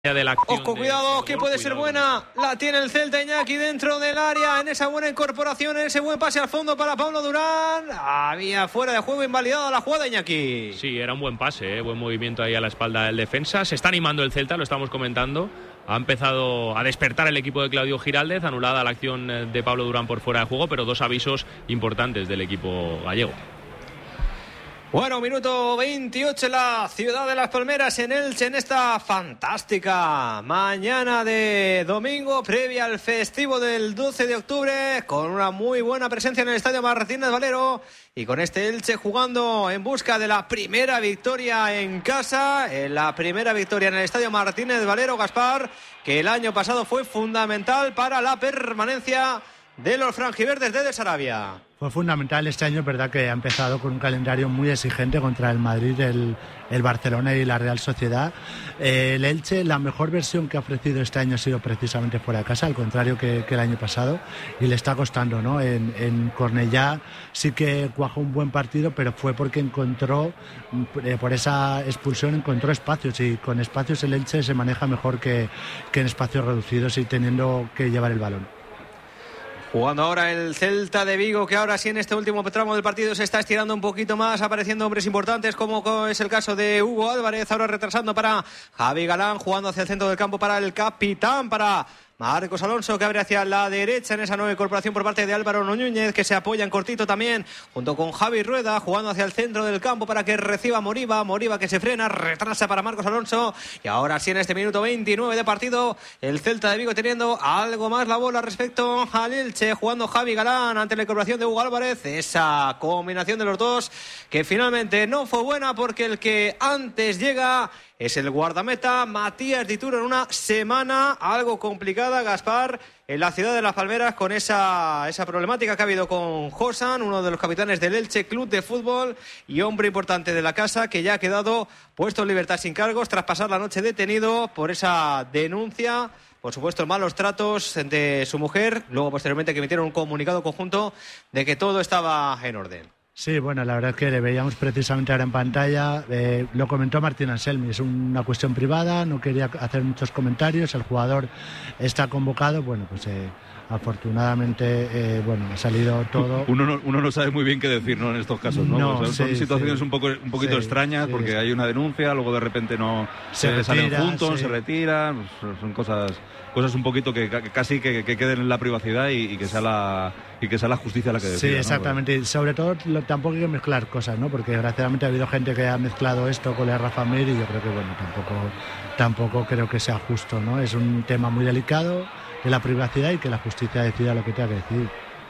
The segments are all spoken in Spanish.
De la Ojo, cuidado, que puede ser buena. La tiene el Celta, Iñaki, dentro del área, en esa buena incorporación, en ese buen pase al fondo para Pablo Durán. Había fuera de juego, invalidada la jugada, Iñaki. Sí, era un buen pase, buen movimiento ahí a la espalda del defensa. Se está animando el Celta, lo estamos comentando. Ha empezado a despertar el equipo de Claudio Giraldez, anulada la acción de Pablo Durán por fuera de juego, pero dos avisos importantes del equipo gallego. Bueno, minuto 28 en la ciudad de Las Palmeras, en Elche, en esta fantástica mañana de domingo, previa al festivo del 12 de octubre, con una muy buena presencia en el Estadio Martínez Valero, y con este Elche jugando en busca de la primera victoria en casa, la primera victoria en el Estadio Martínez Valero, Gaspar, que el año pasado fue fundamental para la permanencia de los franjiverdes de Sarabia. Fue fundamental este año, es verdad que ha empezado con un calendario muy exigente contra el Madrid, el Barcelona y la Real Sociedad. El Elche, la mejor versión que ha ofrecido este año ha sido precisamente fuera de casa, al contrario que el año pasado, y le está costando, ¿no? En Cornellá sí que cuajó un buen partido, pero fue porque encontró, por esa expulsión, encontró espacios, y con espacios el Elche se maneja mejor que en espacios reducidos y teniendo que llevar el balón. Jugando ahora el Celta de Vigo, que ahora sí en este último tramo del partido se está estirando un poquito más, apareciendo hombres importantes como es el caso de Hugo Álvarez, ahora retrasando para Javi Galán, jugando hacia el centro del campo para el capitán, para Marcos Alonso, que abre hacia la derecha en esa nueva incorporación por parte de Álvaro Núñez, que se apoya en cortito también, junto con Javi Rueda, jugando hacia el centro del campo para que reciba Moriba que se frena, retrasa para Marcos Alonso, y ahora sí en este minuto 29 de partido, el Celta de Vigo teniendo algo más la bola respecto al Elche, jugando Javi Galán ante la incorporación de Hugo Álvarez, esa combinación de los dos, que finalmente no fue buena, porque el que antes llega es el guardameta Matías Dituro, en una semana algo complicada, Gaspar, en la ciudad de Las Palmeras, con esa problemática que ha habido con Josan, uno de los capitanes del Elche Club de Fútbol y hombre importante de la casa, que ya ha quedado puesto en libertad sin cargos tras pasar la noche detenido por esa denuncia, por supuesto, malos tratos de su mujer. Luego, posteriormente, que emitieron un comunicado conjunto de que todo estaba en orden. Sí, bueno, la verdad es que le veíamos precisamente ahora en pantalla, lo comentó Martín Anselmi, es una cuestión privada, no quería hacer muchos comentarios, el jugador está convocado, bueno, pues afortunadamente, ha salido todo. Uno no sabe muy bien qué decir, ¿no?, en estos casos, ¿no? No, son situaciones un poquito extrañas, porque hay una denuncia, luego de repente no se salen juntos, se retiran, pues son cosas un poquito que casi que queden en la privacidad y que sea la justicia la que decida. Sí, exactamente, ¿no? Y sobre todo tampoco hay que mezclar cosas, ¿no? Porque desgraciadamente ha habido gente que ha mezclado esto con la Rafa Mir, y yo creo que tampoco creo que sea justo, ¿no? Es un tema muy delicado de la privacidad y que la justicia decida lo que tenga que decidir.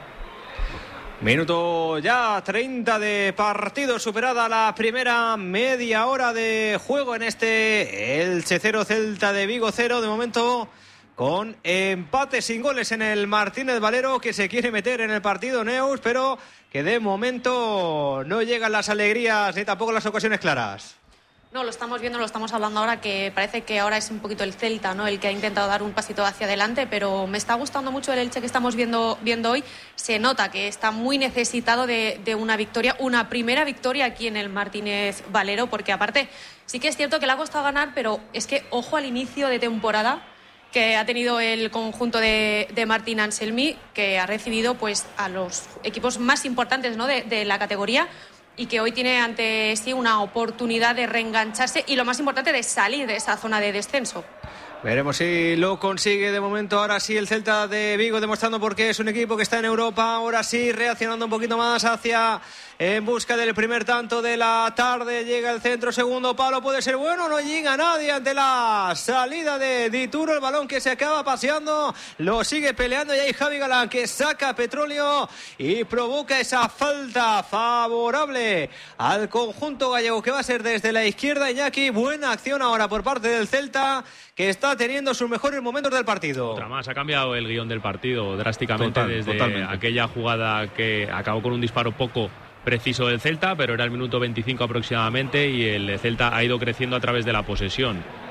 Minuto ya 30 de partido, superada la primera media hora de juego en este Elche 0, Celta de Vigo 0, de momento con empate sin goles en el Martínez Valero, que se quiere meter en el partido Neus, pero que de momento no llegan las alegrías ni tampoco las ocasiones claras. No, lo estamos viendo, lo estamos hablando ahora, que parece que ahora es un poquito el Celta, ¿no?, el que ha intentado dar un pasito hacia adelante, pero me está gustando mucho el Elche que estamos viendo hoy. Se nota que está muy necesitado de una victoria, una primera victoria aquí en el Martínez Valero, porque aparte sí que es cierto que le ha costado ganar, pero es que ojo al inicio de temporada que ha tenido el conjunto de Martín Anselmi, que ha recibido pues a los equipos más importantes, ¿no?, de la categoría, y que hoy tiene ante sí una oportunidad de reengancharse y, lo más importante, de salir de esa zona de descenso. Veremos si lo consigue. De momento, ahora sí, el Celta de Vigo demostrando por qué es un equipo que está en Europa. Ahora sí, reaccionando un poquito más en busca del primer tanto de la tarde. Llega el centro, segundo palo, puede ser bueno, no llega nadie ante la salida de Dituro. El balón que se acaba paseando, lo sigue peleando, y hay Javi Galán que saca Petróleo y provoca esa falta favorable al conjunto gallego, que va a ser desde la izquierda. Iñaki, buena acción ahora por parte del Celta, que está teniendo sus mejores momentos del partido. Otra más, ha cambiado el guión del partido drásticamente totalmente. Aquella jugada que acabó con un disparo poco preciso del Celta, pero era el minuto 25 aproximadamente, y el Celta ha ido creciendo a través de la posesión.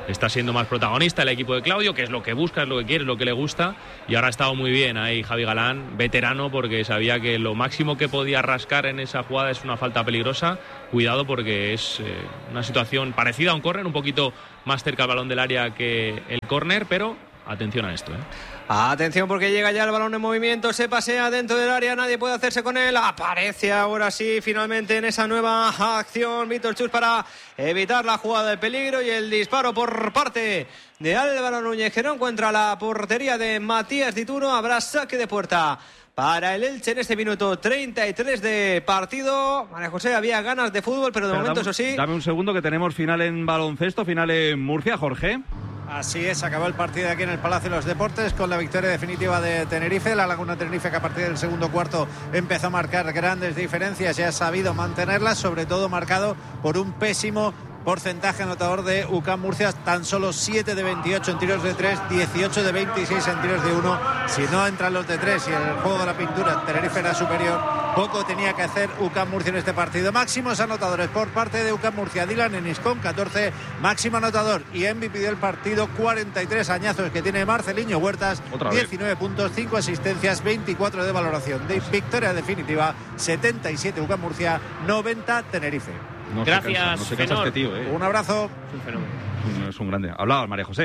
está siendo más protagonista el equipo de Claudio, que es lo que busca, es lo que quiere, es lo que le gusta, y ahora ha estado muy bien ahí Javi Galán, veterano, porque sabía que lo máximo que podía rascar en esa jugada es una falta peligrosa. Cuidado, porque es una situación parecida a un córner, un poquito más cerca al balón del área que el córner, pero atención a esto, Atención, porque llega ya el balón en movimiento, se pasea dentro del área, nadie puede hacerse con él, aparece ahora sí finalmente en esa nueva acción Víctor Chus para evitar la jugada de peligro, y el disparo por parte de Álvaro Núñez, que no encuentra la portería de Matías Dituro. Habrá saque de puerta para el Elche en este minuto 33 de partido. María José, había ganas de fútbol, pero de momento eso sí. Dame un segundo, que tenemos final en baloncesto, final en Murcia, Jorge. Así es, acabó el partido aquí en el Palacio de los Deportes con la victoria definitiva de Tenerife. La Laguna Tenerife, que a partir del segundo cuarto empezó a marcar grandes diferencias y ha sabido mantenerlas, sobre todo marcado por un pésimo porcentaje anotador de UCAM Murcia, tan solo 7 de 28 en tiros de 3, 18 de 26 en tiros de 1. Si no entran los de 3 y el juego de la pintura Tenerife era superior, poco tenía que hacer UCAM Murcia en este partido. Máximos anotadores por parte de UCAM Murcia: Dylan Ennis con 14, máximo anotador y MVP del partido, 43 añazos que tiene Marceliño Huertas, 19 puntos, 5 asistencias, 24 de valoración. De victoria definitiva, 77 UCAM Murcia, 90 Tenerife. Gracias, no se cansa este tío, Un abrazo. Es un fenómeno. Es un grande. Hablaba María José.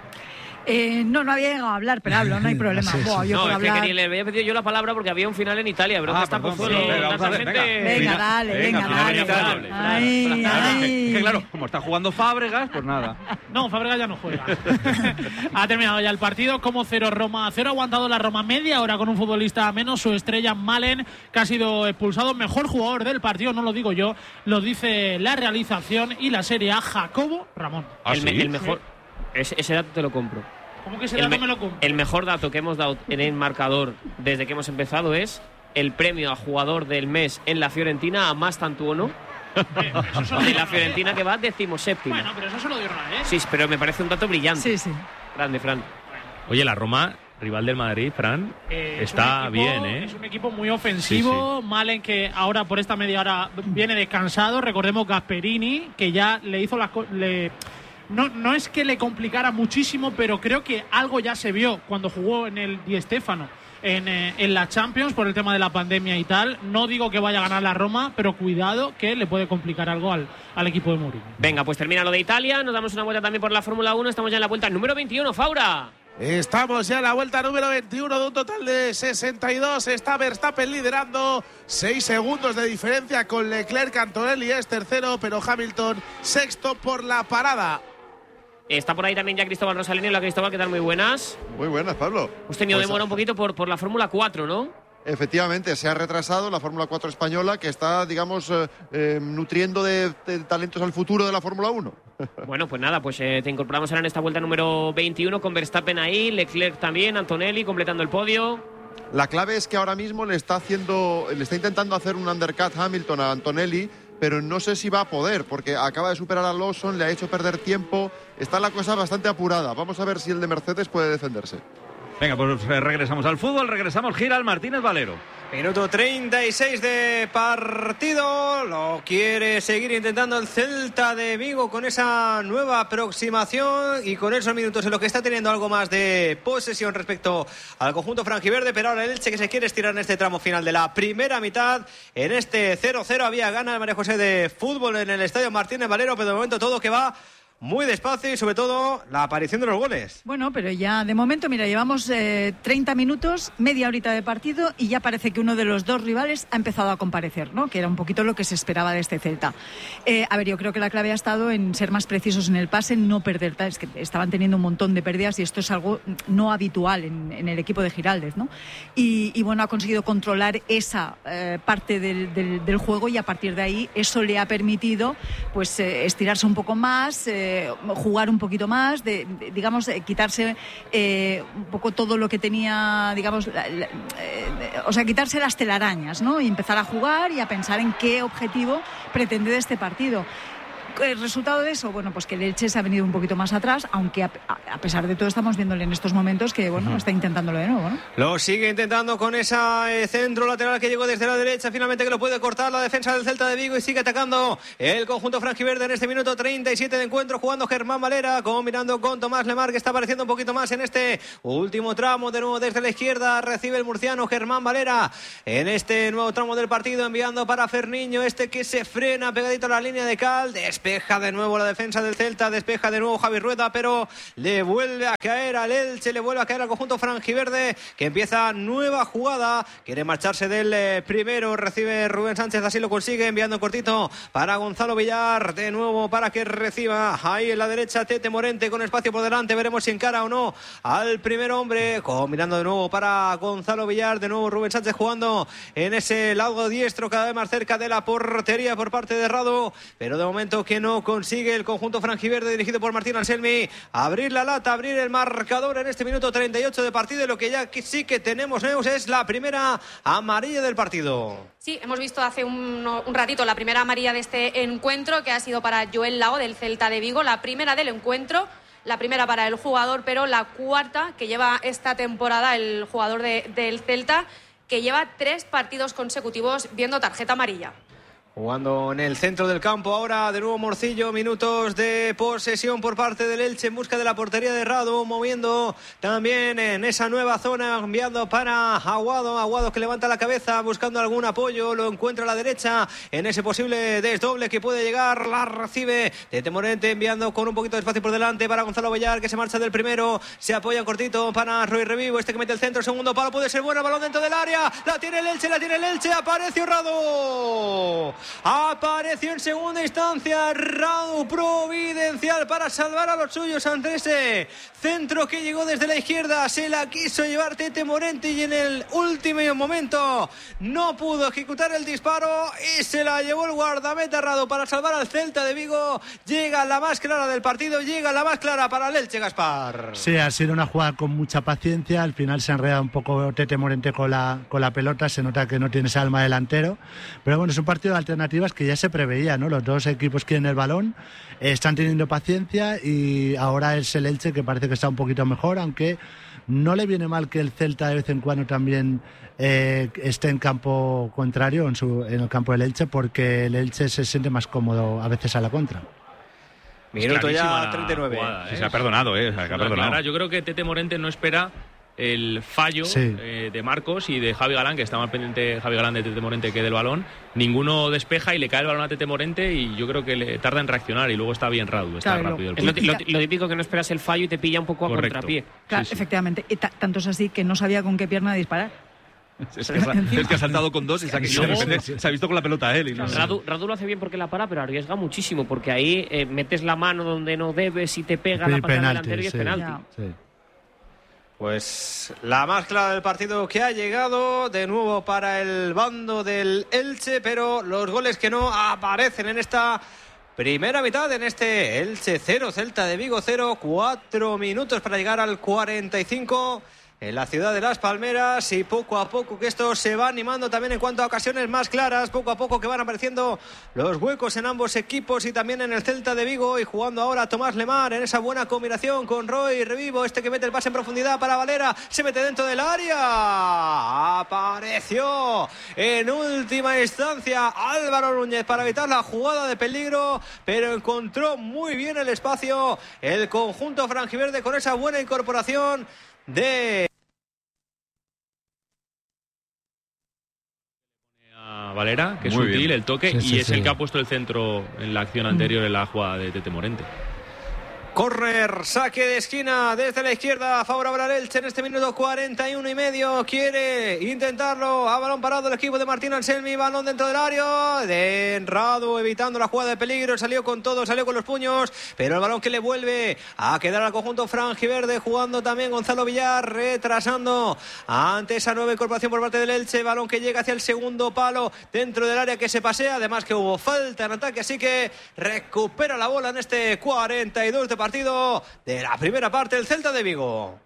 No había llegado a hablar, pero hablo, no hay problema. Sí, sí. Buah, yo No, por es hablar... que le había pedido yo la palabra porque había un final en Italia, pero que está perdón, Pozuelo, sí. Venga, tanta venga. gente... Venga, dale. Ay, ay. Que claro, como está jugando Fábregas, pues nada. No, Fábregas ya no juega. Ha terminado ya el partido como 0 Roma. 0 ha aguantado la Roma media hora con un futbolista menos, su estrella Malen, que ha sido expulsado. Mejor jugador del partido, no lo digo yo, lo dice la realización y la Serie A, Jacobo Ramón. El mejor... Ese dato te lo compro. ¿Cómo que ese dato me lo compro? El mejor dato que hemos dado en el marcador desde que hemos empezado es el premio a jugador del mes en la Fiorentina a Mastantuono. De la Fiorentina, que va 17ª. Bueno, pero eso se lo dio Ronald, Sí, pero me parece un dato brillante. Sí. Grande, Fran. Oye, la Roma, rival del Madrid, Fran, está bien, Es un equipo muy ofensivo. Sí. Malen, que ahora por esta media hora viene descansado. Recordemos Gasperini, que ya le hizo las... No es que le complicara muchísimo, pero creo que algo ya se vio cuando jugó en el Di Stéfano en la Champions por el tema de la pandemia y tal. No digo que vaya a ganar la Roma, pero cuidado que le puede complicar algo al equipo de Mourinho. Venga, pues termina lo de Italia. Nos damos una vuelta también por la Fórmula 1. Estamos ya en la vuelta número 21, Faura. Estamos ya en la vuelta número 21 de un total de 62. Está Verstappen liderando, 6 segundos de diferencia con Leclerc. Antonelli es tercero, pero Hamilton sexto por la parada. Está por ahí también ya Cristóbal Rosalini. Hola, Cristóbal, ¿qué tal? Muy buenas. Muy buenas, Pablo. Hemos tenido demora un poquito por la Fórmula 4, ¿no? Efectivamente, se ha retrasado la Fórmula 4 española, que está, digamos, nutriendo de talentos al futuro de la Fórmula 1. Bueno, pues nada, pues te incorporamos ahora en esta vuelta número 21 con Verstappen ahí, Leclerc también, Antonelli completando el podio. La clave es que ahora mismo le está intentando hacer un undercut Hamilton a Antonelli, pero no sé si va a poder, porque acaba de superar a Lawson, le ha hecho perder tiempo, está la cosa bastante apurada. Vamos a ver si el de Mercedes puede defenderse. Venga, pues regresamos al fútbol, regresamos Giral Martínez Valero. Minuto 36 de partido, lo quiere seguir intentando el Celta de Vigo con esa nueva aproximación y con esos minutos en los que está teniendo algo más de posesión respecto al conjunto franjiverde, pero ahora el Elche, que se quiere estirar en este tramo final de la primera mitad. En este 0-0 había ganas, María José, de fútbol en el Estadio Martínez Valero, pero de momento todo que va muy despacio y sobre todo la aparición de los goles. Bueno, pero ya de momento, mira, llevamos 30 minutos, media horita de partido y ya parece que uno de los dos rivales ha empezado a comparecer, ¿no? Que era un poquito lo que se esperaba de este Celta. A ver, yo creo que la clave ha estado en ser más precisos en el pase, no perder. Es que estaban teniendo un montón de pérdidas y esto es algo no habitual en el equipo de Giraldez, ¿no? Y bueno, ha conseguido controlar esa parte del juego y a partir de ahí eso le ha permitido pues estirarse un poco más, jugar un poquito más, digamos, quitarse un poco todo lo que tenía, digamos, o sea, quitarse las telarañas, ¿no? Y empezar a jugar y a pensar en qué objetivo pretende de este partido. resultado de eso, bueno, pues que el Elche se ha venido un poquito más atrás, aunque a pesar de todo estamos viéndole en estos momentos que, bueno, está intentándolo de nuevo, ¿no? Lo sigue intentando con ese centro lateral que llegó desde la derecha, finalmente que lo puede cortar la defensa del Celta de Vigo y sigue atacando el conjunto franjiverde en este minuto 37 de encuentro, jugando Germán Valera, combinando con Tomás Lemar, que está apareciendo un poquito más en este último tramo. De nuevo desde la izquierda recibe el murciano Germán Valera en este nuevo tramo del partido, enviando para Ferniño, que se frena pegadito a la línea de cal, despeja de nuevo la defensa del Celta, despeja de nuevo Javi Rueda, pero le vuelve a caer al Elche, le vuelve a caer al conjunto franjiverde, que empieza nueva jugada, quiere marcharse del primero, recibe Rubén Sánchez, así lo consigue, enviando cortito para Gonzalo Villar, de nuevo para que reciba ahí en la derecha Tete Morente con espacio por delante, veremos si encara o no al primer hombre, combinando de nuevo para Gonzalo Villar, de nuevo Rubén Sánchez jugando en ese lado diestro, cada vez más cerca de la portería por parte de Rado, pero de momento que no consigue el conjunto franjiverde dirigido por Martín Anselmi abrir la lata, abrir el marcador en este minuto 38 de partido, y lo que ya sí que tenemos, Neus, es la primera amarilla del partido. Sí, hemos visto hace un ratito la primera amarilla de este encuentro, que ha sido para Joel Lao del Celta de Vigo, la primera del encuentro, la primera para el jugador, pero la cuarta que lleva esta temporada el jugador del Celta, que lleva 3 partidos consecutivos viendo tarjeta amarilla. Jugando en el centro del campo ahora, de nuevo Morcillo, minutos de posesión por parte del Elche en busca de la portería de Rado, moviendo también en esa nueva zona, enviando para Aguado que levanta la cabeza buscando algún apoyo, lo encuentra a la derecha en ese posible desdoble que puede llegar, la recibe Tete Morente, enviando con un poquito de espacio por delante para Gonzalo Villar, que se marcha del primero, se apoya cortito para Roy Revivo, que mete el centro, segundo palo, puede ser bueno, balón dentro del área, la tiene el Elche, apareció Rado. Apareció en segunda instancia Radu, providencial para salvar a los suyos ante ese centro que llegó desde la izquierda, se la quiso llevar Tete Morente y en el último momento no pudo ejecutar el disparo y se la llevó el guardameta Radu para salvar al Celta de Vigo. Llega la más clara del partido, llega la más clara para el Elche, Gaspar. Sí, ha sido una jugada con mucha paciencia, al final se ha enredado un poco Tete Morente con la pelota, se nota que no tiene ese alma delantero, pero bueno, es un partido de alternativas que ya se preveía, ¿no? Los dos equipos quieren el balón, están teniendo paciencia y ahora es el Elche que parece que está un poquito mejor, aunque no le viene mal que el Celta de vez en cuando también esté en campo contrario, en el campo del Elche, porque el Elche se siente más cómodo a veces a la contra. Minuto ya 39. Jugada, se ha perdonado, se ha perdonado. Clara. Yo creo que Tete Morente no espera el fallo de Marcos y de Javi Galán, que está más pendiente Javi Galán de Tete Morente que del balón. Ninguno despeja y le cae el balón a Tete Morente y yo creo que le tarda en reaccionar y luego está bien Radu, está rápido. Es lo típico, que no esperas el fallo y te pilla un poco a contrapié. Claro, sí. Efectivamente. Y tanto es así que no sabía con qué pierna disparar. Es que ha saltado con dos y se ha visto con la pelota él. Y no. Radu lo hace bien porque la para, pero arriesga muchísimo porque ahí metes la mano donde no debes y te pega la pata delantera y es penalti. Sí. Pues la más clara del partido que ha llegado de nuevo para el bando del Elche, pero los goles que no aparecen en esta primera mitad, en este Elche 0, Celta de Vigo 0, 4 minutos para llegar al 45 en la ciudad de Las Palmeras, y poco a poco que esto se va animando también en cuanto a ocasiones más claras, poco a poco que van apareciendo los huecos en ambos equipos y también en el Celta de Vigo, y jugando ahora Tomás Lemar en esa buena combinación con Roy Revivo, que mete el pase en profundidad para Valera, se mete dentro del área, apareció en última instancia Álvaro Núñez para evitar la jugada de peligro, pero encontró muy bien el espacio el conjunto franjiverde con esa buena incorporación de Valera, que es muy sutil bien. El toque, sí, es el que ha puesto el centro en la acción anterior en la jugada de Tete Morente. Correr, saque de esquina desde la izquierda, favorable al Elche en este minuto 41 y medio. Quiere intentarlo a balón parado el equipo de Martín Anselmi. Balón dentro del área de Radu, evitando la jugada de peligro. Salió con todo, salió con los puños, pero el balón que le vuelve a quedar al conjunto franjiverde. Jugando también Gonzalo Villar, retrasando ante esa nueva incorporación por parte del Elche. Balón que llega hacia el segundo palo dentro del área, que se pasea. Además que hubo falta en ataque, así que recupera la bola en este 42 de partido de la primera parte del Celta de Vigo.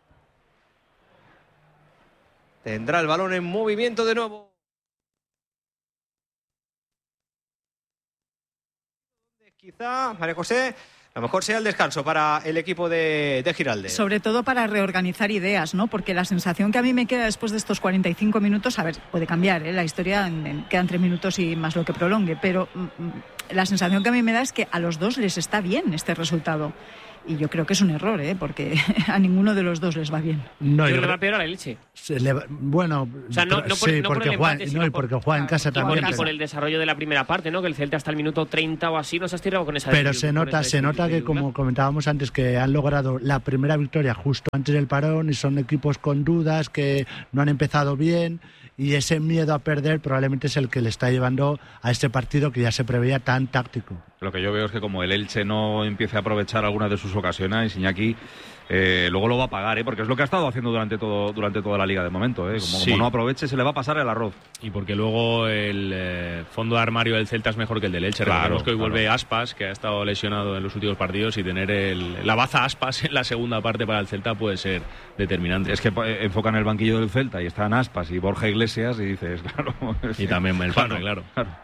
Tendrá el balón en movimiento de nuevo. Quizá, María José, a lo mejor sea el descanso para el equipo de Giraldez. Sobre todo para reorganizar ideas, ¿no? Porque la sensación que a mí me queda después de estos 45 minutos, a ver, puede cambiar, la historia, quedan 3 minutos y más lo que prolongue, pero la sensación que a mí me da es que a los dos les está bien este resultado. Y yo creo que es un error, porque a ninguno de los dos les va bien. No, yo le va peor a la Elche. Bueno, o sea, no porque juega en casa también. Y por el desarrollo de la primera parte, ¿no? Que el Celta hasta el minuto 30 o así nos has tirado con esa. Pero se nota que, como comentábamos antes, que han logrado la primera victoria justo antes del parón y son equipos con dudas, que no han empezado bien. Y ese miedo a perder probablemente es el que le está llevando a este partido que ya se preveía tan táctico. Lo que yo veo es que como el Elche no empiece a aprovechar alguna de sus ocasiones, Iñaki luego lo va a pagar, porque es lo que ha estado haciendo durante toda la liga de momento. Como no aproveche, se le va a pasar el arroz. Y porque luego el fondo de armario del Celta es mejor que el del Elche. Recordemos que hoy vuelve Aspas, que ha estado lesionado en los últimos partidos, y tener la baza Aspas en la segunda parte para el Celta puede ser determinante. Es que enfocan el banquillo del Celta y están Aspas y Borja Iglesias y dices, claro. Y también el Fano, claro.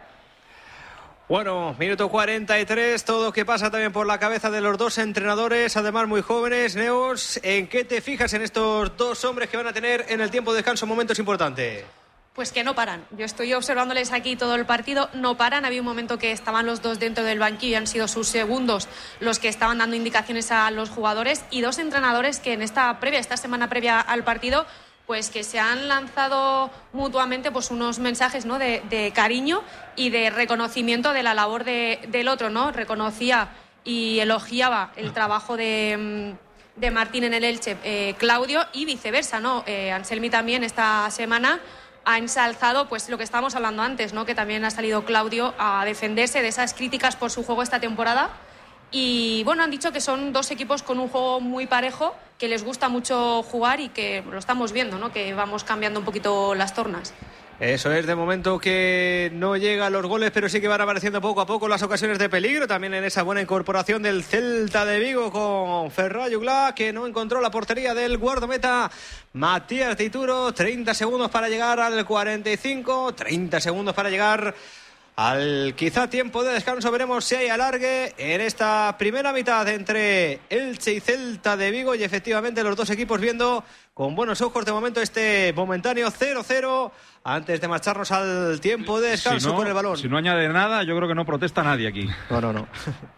Bueno, minuto 43, todo que pasa también por la cabeza de los dos entrenadores, además muy jóvenes. Neus, ¿en qué te fijas en estos dos hombres que van a tener en el tiempo de descanso momentos importantes? Pues que no paran. Yo estoy observándoles aquí todo el partido, no paran. Había un momento que estaban los dos dentro del banquillo y han sido sus segundos los que estaban dando indicaciones a los jugadores, y dos entrenadores que en esta semana previa al partido, pues que se han lanzado mutuamente pues unos mensajes, ¿no? de cariño y de reconocimiento de la labor del otro, ¿no? Reconocía y elogiaba el trabajo de Martín en el Elche, Claudio, y viceversa, ¿no? Anselmi también esta semana ha ensalzado pues lo que estábamos hablando antes, ¿no? Que también ha salido Claudio a defenderse de esas críticas por su juego esta temporada. Y bueno, han dicho que son dos equipos con un juego muy parejo, que les gusta mucho jugar y que lo estamos viendo, ¿no? Que vamos cambiando un poquito las tornas. Eso es, de momento que no llegan los goles, pero sí que van apareciendo poco a poco las ocasiones de peligro. También en esa buena incorporación del Celta de Vigo con Ferran Juglar, que no encontró la portería del guardameta Matías Dituro. 30 segundos para llegar al 45, 30 segundos para llegar al quizá tiempo de descanso. Veremos si hay alargue en esta primera mitad entre Elche y Celta de Vigo, y efectivamente los dos equipos viendo con buenos ojos de momento este momentáneo 0-0 antes de marcharnos al tiempo de descanso con el balón. Si no añade nada, yo creo que no protesta nadie aquí. No.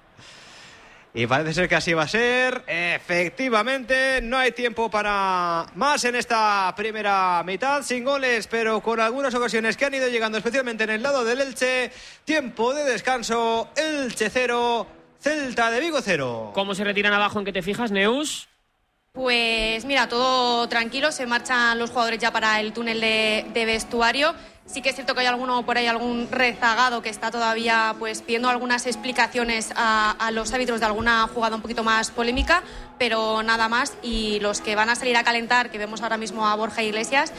Y parece ser que así va a ser. Efectivamente, no hay tiempo para más en esta primera mitad, sin goles, pero con algunas ocasiones que han ido llegando, especialmente en el lado del Elche. Tiempo de descanso, Elche 0, Celta de Vigo 0. ¿Cómo se retiran abajo? ¿En qué te fijas, Neus? Pues mira, todo tranquilo, se marchan los jugadores ya para el túnel de vestuario. Sí que es cierto que hay alguno por ahí, algún rezagado que está todavía pues pidiendo algunas explicaciones a los árbitros de alguna jugada un poquito más polémica, pero nada más. Y los que van a salir a calentar, que vemos ahora mismo a Borja Iglesias,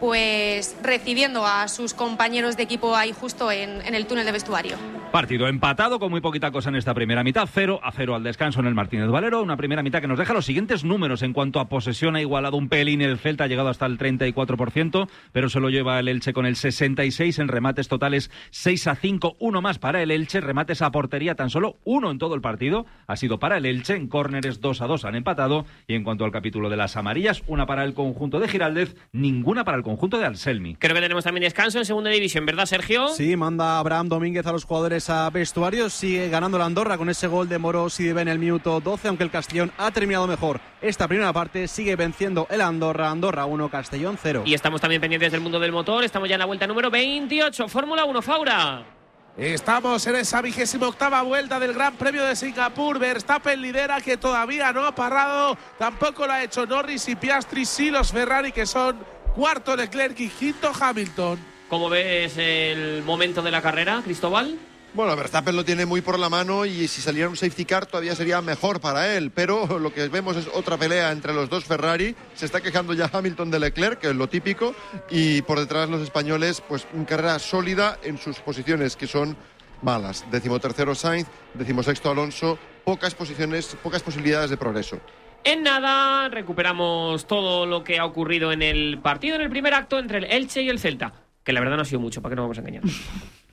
pues recibiendo a sus compañeros de equipo ahí justo en el túnel de vestuario. Partido empatado con muy poquita cosa en esta primera mitad, 0-0 al descanso en el Martínez Valero. Una primera mitad que nos deja los siguientes números en cuanto a posesión. Ha igualado un pelín el Celta, ha llegado hasta el 34%, pero se lo lleva el Elche con el 66%. En remates totales 6-5, uno más para el Elche. Remates a portería, tan solo uno en todo el partido ha sido para el Elche. En córneres 2-2 han empatado. Y en cuanto al capítulo de las amarillas, una para el conjunto de Giraldez, ninguna para el conjunto de Anselmi. Creo que tenemos también descanso en segunda división, ¿verdad, Sergio? Sí, manda Abraham Domínguez a los jugadores a vestuario. Sigue ganando la Andorra con ese gol de Moro Sidibe en el minuto 12, aunque el Castellón ha terminado mejor esta primera parte. Sigue venciendo el Andorra 1, Castellón 0. Y estamos también pendientes del mundo del motor. Estamos ya en la vuelta número 28, Fórmula 1, Faura. Estamos en esa 28ª vuelta del Gran Premio de Singapur. Verstappen lidera, que todavía no ha parado. Tampoco lo ha hecho Norris y Piastri, sí los Ferrari, que son cuarto Leclerc y quinto Hamilton. ¿Cómo ves el momento de la carrera, Cristóbal? Bueno, Verstappen lo tiene muy por la mano y si saliera un safety car todavía sería mejor para él, pero lo que vemos es otra pelea entre los dos Ferrari. Se está quejando ya Hamilton de Leclerc, que es lo típico, y por detrás los españoles, pues una carrera sólida en sus posiciones, que son malas. 13º Sainz, 16º Alonso, pocas posibilidades de progreso. En nada, recuperamos todo lo que ha ocurrido en el partido, en el primer acto entre el Elche y el Celta, que la verdad no ha sido mucho, para que no vamos a engañar.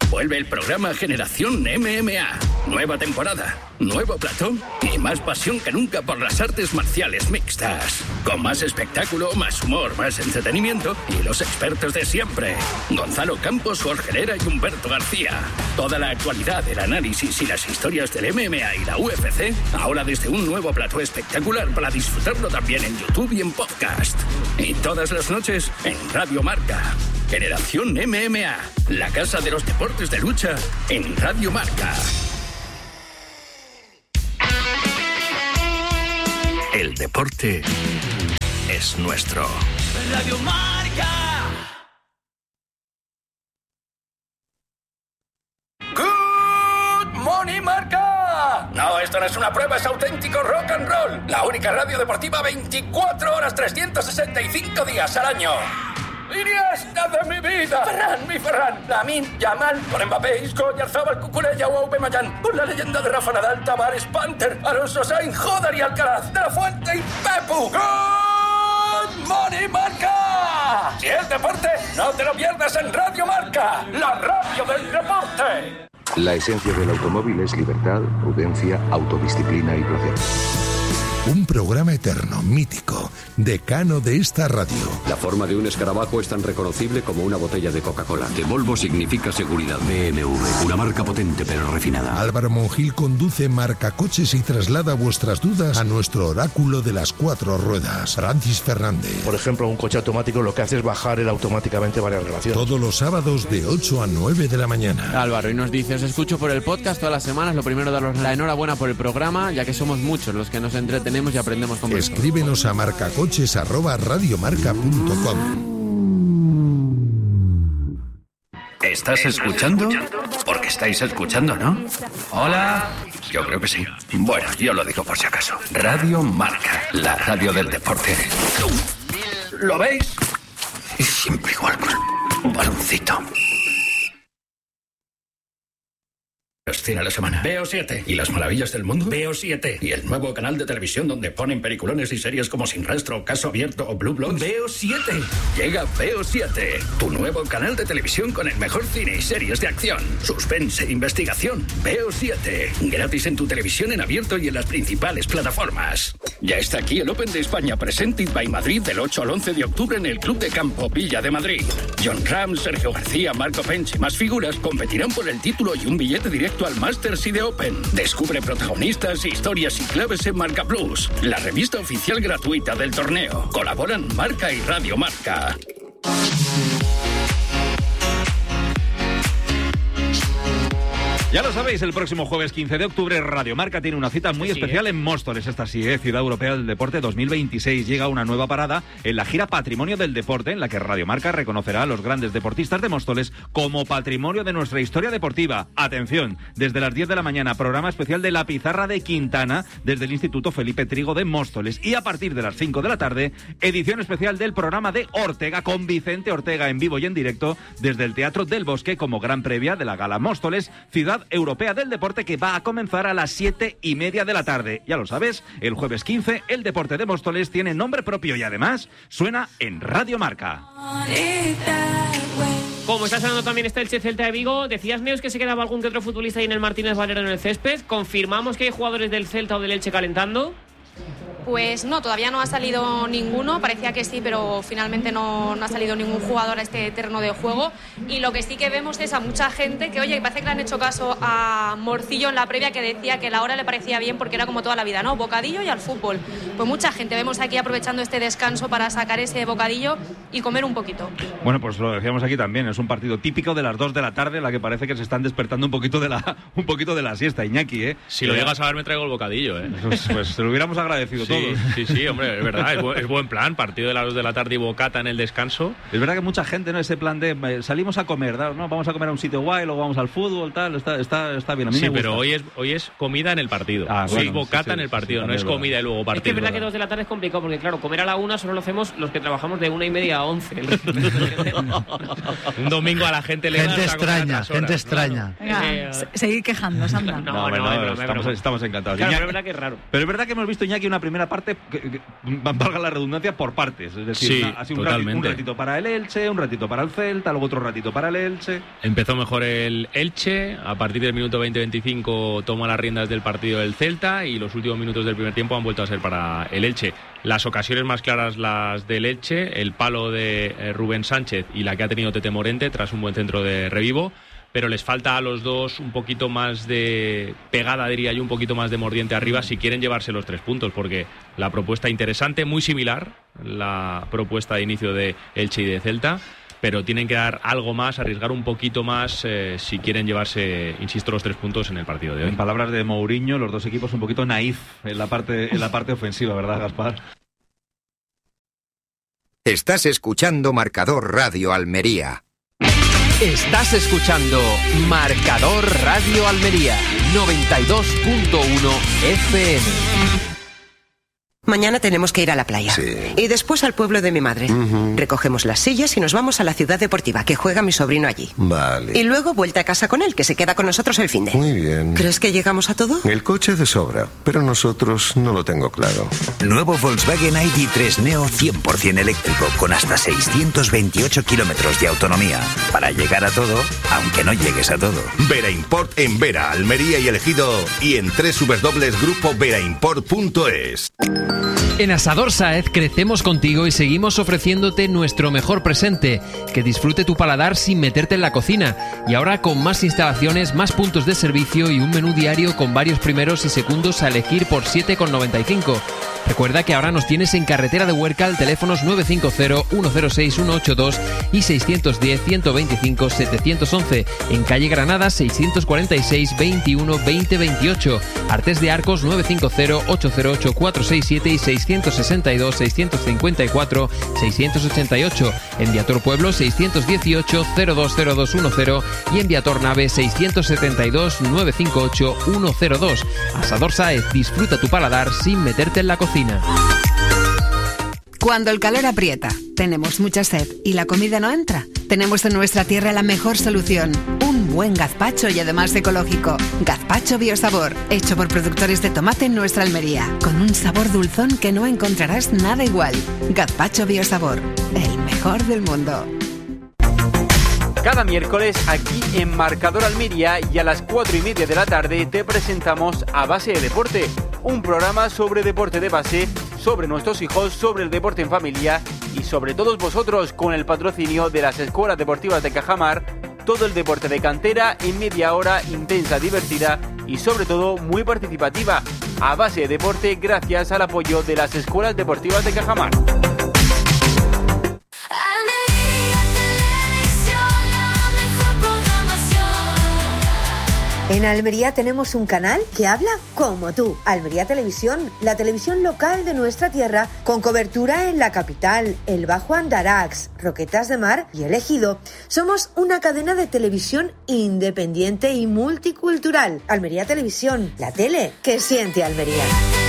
Vuelve el programa Generación MMA. Nueva temporada, nuevo plató y más pasión que nunca por las artes marciales mixtas. Con más espectáculo, más humor, más entretenimiento y los expertos de siempre. Gonzalo Campos, Jorge Herrera y Humberto García. Toda la actualidad, el análisis y las historias del MMA y la UFC, ahora desde un nuevo plató espectacular para disfrutarlo también en YouTube y en podcast. Y todas las noches en Radio Marca. Generación MMA, la casa de los deportes de lucha en Radio Marca. El deporte es nuestro. Radio Marca. Good morning, Marca. No, esto no es una prueba, es auténtico rock and roll. La única radio deportiva 24 horas, 365 días al año. Iniesta de mi vida. Ferran, mi Ferran. Lamine Yamal. Con Mbappé, Isco, Oyarzabal, Cucurella o Aubameyang. Con la leyenda de Rafa Nadal, Tavares, Panther, Alonso Sainz, Joder y Alcaraz. De la Fuente y Pepu. Good morning, Marca. Si es deporte, no te lo pierdas en Radio Marca. La radio del deporte. La esencia del automóvil es libertad, prudencia, autodisciplina y placer. Un programa eterno, mítico, decano de esta radio. La forma de un escarabajo es tan reconocible como una botella de Coca-Cola. De Volvo significa seguridad. BMW, una marca potente pero refinada. Álvaro Monjil conduce Marcacoches y traslada vuestras dudas a nuestro oráculo de las 4 ruedas, Francis Fernández. Por ejemplo, un coche automático lo que hace es bajar automáticamente varias relaciones. Todos los sábados de 8 a 9 de la mañana. Álvaro, y nos dice, os escucho por el podcast todas las semanas. Lo primero, daros la enhorabuena por el programa, ya que somos muchos los que nos entretenemos y aprendemos con vosotros. Escríbenos a marcacoches@radiomarca.com. ¿Estás escuchando? Porque estáis escuchando, ¿no? Hola. Yo creo que sí. Bueno, yo lo digo por si acaso. Radio Marca, la radio del deporte. ¿Lo veis? Y siempre igual con un baloncito. Cine a la semana. Veo 7. ¿Y las maravillas del mundo? Veo 7. ¿Y el nuevo canal de televisión donde ponen peliculones y series como Sin Rastro, Caso Abierto o Blue Bloods? Veo 7. Llega Veo 7. Tu nuevo canal de televisión con el mejor cine y series de acción, suspense e investigación. Veo 7. Gratis en tu televisión en abierto y en las principales plataformas. Ya está aquí el Open de España Presented by Madrid del 8 al 11 de octubre en el Club de Campo Villa de Madrid. John Ram, Sergio García, Marco Pench y más figuras competirán por el título y un billete directo al Masters y de Open. Descubre protagonistas, historias y claves en Marca Plus, la revista oficial gratuita del torneo. Colaboran Marca y Radio Marca. Ya lo sabéis, el próximo jueves 15 de octubre Radio Marca tiene una cita muy especial en Móstoles. Esta sí, Ciudad Europea del Deporte 2026. Llega una nueva parada en la gira Patrimonio del Deporte, en la que Radio Marca reconocerá a los grandes deportistas de Móstoles como patrimonio de nuestra historia deportiva. Atención, desde las 10 de la mañana, programa especial de La Pizarra de Quintana desde el Instituto Felipe Trigo de Móstoles. Y a partir de las 5 de la tarde, edición especial del programa de Ortega con Vicente Ortega en vivo y en directo desde el Teatro del Bosque como gran previa de la Gala Móstoles, Ciudad Europea del Deporte, que va a comenzar a las 7:30 de la tarde. Ya lo sabes, el jueves 15 el deporte de Móstoles tiene nombre propio y además suena en Radio Marca. Como está sonando también este Elche Celta de Vigo, decías, Neus, que se quedaba algún que otro futbolista ahí en el Martínez Valero en el césped. ¿Confirmamos que hay jugadores del Celta o del Elche calentando? Pues no, todavía no ha salido ninguno, parecía que sí, pero finalmente no ha salido ningún jugador a este terreno de juego. Y lo que sí que vemos es a mucha gente que, oye, parece que le han hecho caso a Morcillo en la previa, que decía que la hora le parecía bien porque era como toda la vida, ¿no? Bocadillo y al fútbol. Pues mucha gente vemos aquí aprovechando este descanso para sacar ese bocadillo y comer un poquito. Bueno, pues lo decíamos aquí también, es un partido típico de las 2 de la tarde en la que parece que se están despertando un poquito de la siesta, Iñaki, ¿eh? Si lo llegas a ver, me traigo el bocadillo, ¿eh? Pues se lo hubiéramos agradecido todos. Sí, hombre, es verdad, es buen plan, partido de las 2 de la tarde y bocata en el descanso. Es verdad que mucha gente, ¿no? Ese plan de salimos a comer, ¿no? Vamos a comer a un sitio guay, luego vamos al fútbol, tal, está bien. A mí me gusta. Pero hoy es comida en el partido. Hoy es bocata en el partido, no es comida y luego partido. Es que es verdad que 2 de la tarde es complicado, porque claro, comer a la 1 solo lo hacemos los que trabajamos de 1:30 a 11. Un domingo a la gente le gente extraña. Venga, seguir quejando, Sandra. No, estamos encantados. Claro, pero es verdad que es raro. Pero es verdad que hemos visto, Iñaki, una primera primera parte, valga la redundancia, por partes. Es decir, sí, ha sido totalmente. un ratito para el Elche, un ratito para el Celta, luego otro ratito para el Elche. Empezó mejor el Elche, a partir del minuto 20-25 toma las riendas del partido del Celta y los últimos minutos del primer tiempo han vuelto a ser para el Elche. Las ocasiones más claras las del Elche, el palo de Rubén Sánchez y la que ha tenido Tete Morente tras un buen centro de Revivo, pero les falta a los dos un poquito más de pegada, diría yo, un poquito más de mordiente arriba si quieren llevarse los 3 puntos, porque la propuesta interesante, muy similar, la propuesta de inicio de Elche y de Celta, pero tienen que dar algo más, arriesgar un poquito más si quieren llevarse, insisto, los 3 puntos en el partido de hoy. En palabras de Mourinho, los dos equipos un poquito naif en la parte ofensiva, ¿verdad, Gaspar? Estás escuchando Marcador Radio Almería. Estás escuchando Marcador Radio Almería 92.1 FM. Mañana tenemos que ir a la playa. Sí. Y después al pueblo de mi madre. Recogemos las sillas y nos vamos a la ciudad deportiva, que juega mi sobrino allí. Vale. Y luego vuelta a casa con él, que se queda con nosotros el finde. Muy bien. ¿Crees que llegamos a todo? El coche de sobra, pero nosotros no lo tengo claro. Nuevo Volkswagen ID3 Neo 100% eléctrico, con hasta 628 kilómetros de autonomía. Para llegar a todo, aunque no llegues a todo. Vera Import en Vera, Almería y El Ejido, y en www.grupoveraImport.es. En Asador Sáez crecemos contigo y seguimos ofreciéndote nuestro mejor presente, que disfrute tu paladar sin meterte en la cocina, y ahora con más instalaciones, más puntos de servicio y un menú diario con varios primeros y segundos a elegir por 7,95. Recuerda que ahora nos tienes en Carretera de Huércal, teléfonos 950-106-182 y 610-125-711, en calle Granada 646-21-2028, Artes de Arcos 950-808-467 y 662-654-688, Enviator Pueblo 618-020210 y Enviator Nave 672-958-102. Asador Sáez, disfruta tu paladar sin meterte en la cocina. Cuando el calor aprieta, tenemos mucha sed y la comida no entra, tenemos en nuestra tierra la mejor solución: un buen gazpacho y además ecológico. Gazpacho Biosabor, hecho por productores de tomate en nuestra Almería, con un sabor dulzón que no encontrarás nada igual. Gazpacho Biosabor, el mejor del mundo. Cada miércoles aquí en Marcador Almería y a las 4:30 de la tarde te presentamos A Base de Deporte, un programa sobre deporte de base, sobre nuestros hijos, sobre el deporte en familia y sobre todos vosotros, con el patrocinio de las escuelas deportivas de Cajamar. Todo el deporte de cantera en media hora intensa, divertida y sobre todo muy participativa. A Base de Deporte, gracias al apoyo de las escuelas deportivas de Cajamar. En Almería tenemos un canal que habla como tú. Almería Televisión, la televisión local de nuestra tierra, con cobertura en la capital, el Bajo Andarax, Roquetas de Mar y El Ejido. Somos una cadena de televisión independiente y multicultural. Almería Televisión, la tele que siente Almería.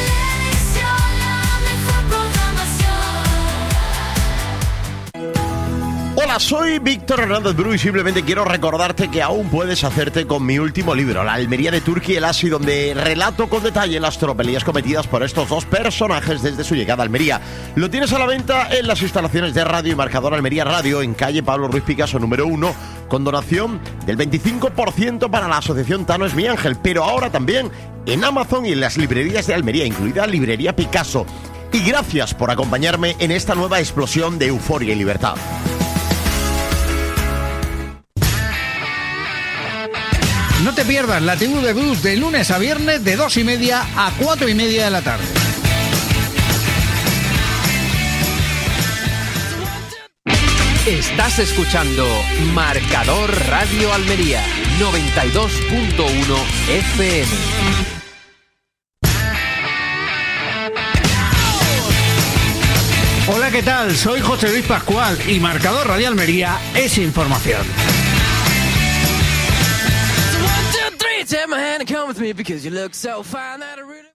Hola, soy Víctor Hernández Bru y simplemente quiero recordarte que aún puedes hacerte con mi último libro, La Almería de Turki y el Asi, donde relato con detalle las tropelías cometidas por estos dos personajes desde su llegada a Almería. Lo tienes a la venta en las instalaciones de Radio y Marcador Almería Radio, en calle Pablo Ruiz Picasso número 1, con donación del 25% para la asociación Tano es mi ángel, pero ahora también en Amazon y en las librerías de Almería, incluida Librería Picasso. Y gracias por acompañarme en esta nueva explosión de euforia y libertad. No te pierdas la TV Blues de lunes a viernes de 2:30 a 4:30 de la tarde. Estás escuchando Marcador Radio Almería 92.1 FM. Hola, ¿qué tal? Soy José Luis Pascual y Marcador Radio Almería es información. Take my hand and come with me because you look so fine that I really...